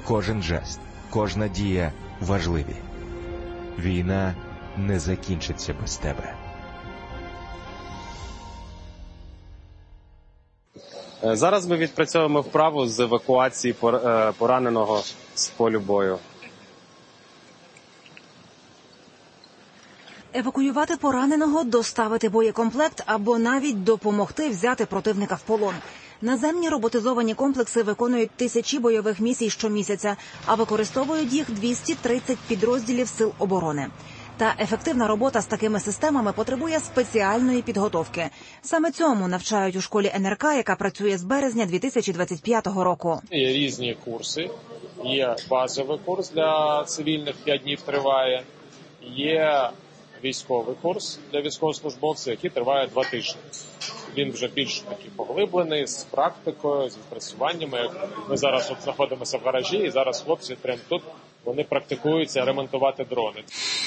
Кожен жест, кожна дія важливі. Війна не закінчиться без тебе. Зараз ми відпрацьовуємо вправу з евакуації пораненого з полю бою. Евакуювати пораненого, доставити боєкомплект або навіть допомогти взяти противника в полон. Наземні роботизовані комплекси виконують тисячі бойових місій щомісяця, а використовують їх 230 підрозділів Сил оборони. Та ефективна робота з такими системами потребує спеціальної підготовки. Саме цьому навчають у школі НРК, яка працює з березня 2025 року. Є різні курси. Є базовий курс для цивільних, 5 днів триває. Є військовий курс для військовослужбовців, який триває 2 тижні. Він вже більш такий поглиблений, з практикою, з відпрацюваннями. Ми зараз от знаходимося в гаражі, і зараз хлопці прямо тут, вони практикуються ремонтувати дрони.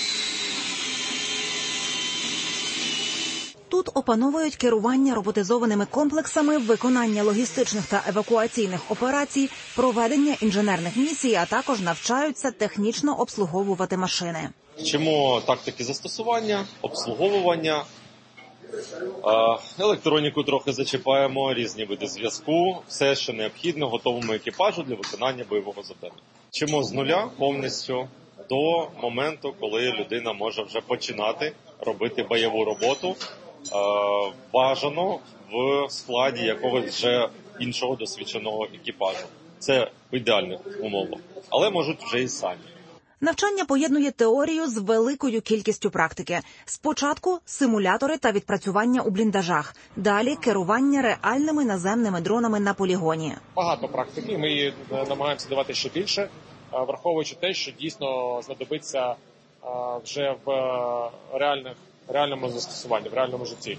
Тут опановують керування роботизованими комплексами, виконання логістичних та евакуаційних операцій, проведення інженерних місій, а також навчаються технічно обслуговувати машини. Вчимо тактики застосування, обслуговування, електроніку трохи зачіпаємо, різні види зв'язку, все, що необхідно готовому екіпажу для виконання бойового завдання. Вчимо з нуля повністю до моменту, коли людина може вже починати робити бойову роботу, бажано в складі якогось вже іншого досвідченого екіпажу. Це в ідеальних умовах, але можуть вже і самі. Навчання поєднує теорію з великою кількістю практики. Спочатку симулятори та відпрацювання у бліндажах. Далі керування реальними наземними дронами на полігоні. Багато практики, ми її намагаємося давати ще більше, враховуючи те, що дійсно знадобиться вже в реальному застосуванні, в реальному житті.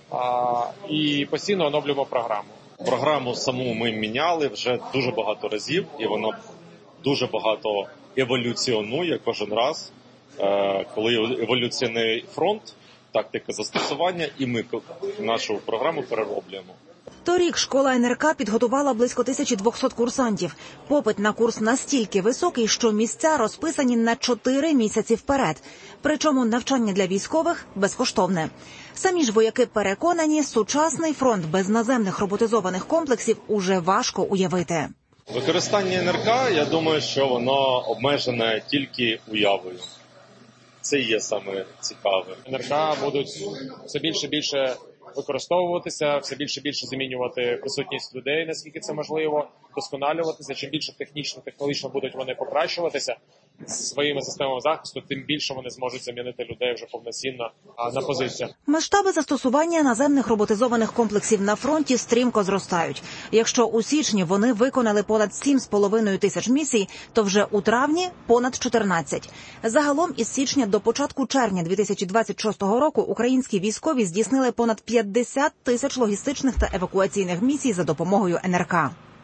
І постійно оновлюємо програму. Програму саму ми міняли вже дуже багато разів, і вона дуже багато еволюціонує кожен раз, коли еволюційний фронт, тактика застосування, і ми нашу програму перероблюємо. Торік школа НРК підготувала близько 1200 курсантів. Попит на курс настільки високий, що місця розписані на 4 місяці вперед. Причому навчання для військових безкоштовне. Самі ж вояки переконані, сучасний фронт без наземних роботизованих комплексів уже важко уявити. Використання НРК, я думаю, що воно обмежене тільки уявою. Це є саме цікаве. НРК будуть все більше і більше використовуватися, все більше і більше замінювати присутність людей, наскільки це можливо, вдосконалюватися. Чим більше технологічно будуть вони покращуватися своїми системами захисту, тим більше вони зможуть замінити людей вже повноцінно на позиціях. Масштаби застосування наземних роботизованих комплексів на фронті стрімко зростають. Якщо у січні вони виконали понад 7,5 тисяч місій, то вже у травні – понад 14. Загалом із січня до початку червня 2026 року українські військові здійснили понад 50 тисяч логістичних та евакуаційних місій за допомогою НРК.